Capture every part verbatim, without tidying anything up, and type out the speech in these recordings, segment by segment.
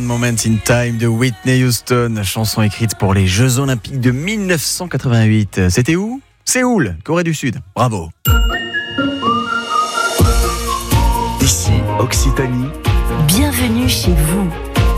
Moment in Time de Whitney Houston, chanson écrite pour les Jeux Olympiques de dix-neuf cent quatre-vingt-huit. C'était où ? Séoul, Corée du Sud. Bravo. Ici, Occitanie. Bienvenue chez vous.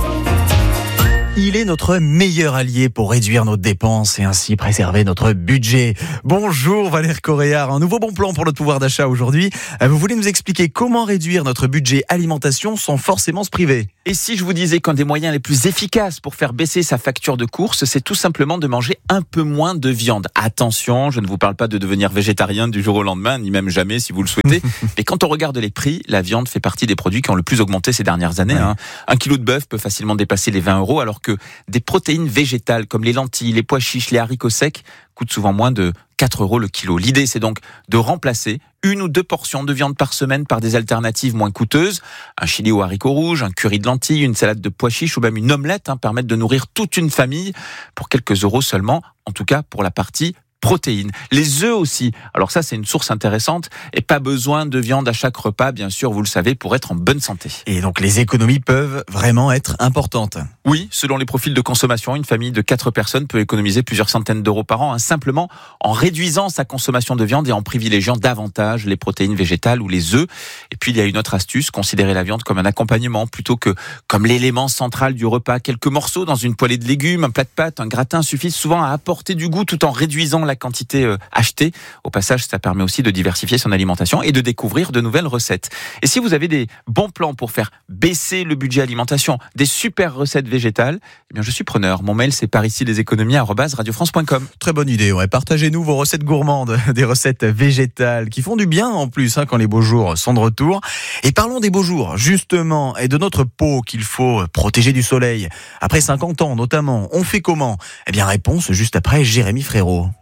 Il est notre meilleur allié pour réduire nos dépenses et ainsi préserver notre budget. Bonjour Valère Coréard, un nouveau bon plan pour notre pouvoir d'achat aujourd'hui. Vous voulez nous expliquer comment réduire notre budget alimentation sans forcément se priver ? Et si je vous disais qu'un des moyens les plus efficaces pour faire baisser sa facture de course, c'est tout simplement de manger un peu moins de viande. Attention, je ne vous parle pas de devenir végétarien du jour au lendemain, ni même jamais si vous le souhaitez. Mais quand on regarde les prix, la viande fait partie des produits qui ont le plus augmenté ces dernières années. Ouais. Hein. Un kilo de bœuf peut facilement dépasser les vingt euros, alors que des protéines végétales comme les lentilles, les pois chiches, les haricots secs coûtent souvent moins de quatre euros le kilo. L'idée, c'est donc de remplacer une ou deux portions de viande par semaine par des alternatives moins coûteuses. Un chili aux haricots rouges, un curry de lentilles, une salade de pois chiches ou même une omelette hein, permettent de nourrir toute une famille pour quelques euros seulement, en tout cas pour la partie protéines. Les œufs aussi. Alors ça, c'est une source intéressante et pas besoin de viande à chaque repas, bien sûr, vous le savez, pour être en bonne santé. Et donc, les économies peuvent vraiment être importantes. Oui, selon les profils de consommation, une famille de quatre personnes peut économiser plusieurs centaines d'euros par an, hein, simplement en réduisant sa consommation de viande et en privilégiant davantage les protéines végétales ou les œufs. Et puis, il y a une autre astuce, considérer la viande comme un accompagnement plutôt que comme l'élément central du repas. Quelques morceaux dans une poêlée de légumes, un plat de pâtes, un gratin suffisent souvent à apporter du goût tout en réduisant la la quantité euh, achetée. Au passage, ça permet aussi de diversifier son alimentation et de découvrir de nouvelles recettes. Et si vous avez des bons plans pour faire baisser le budget alimentation, des super recettes végétales, eh bien je suis preneur. Mon mail, c'est par ici les économies arobase radio france point com. Très bonne idée, ouais. Partagez-nous vos recettes gourmandes, des recettes végétales qui font du bien en plus hein, quand les beaux jours sont de retour. Et parlons des beaux jours, justement, et de notre peau qu'il faut protéger du soleil. Après cinquante ans notamment, on fait comment ? Eh bien réponse juste après Jérémy Frérot.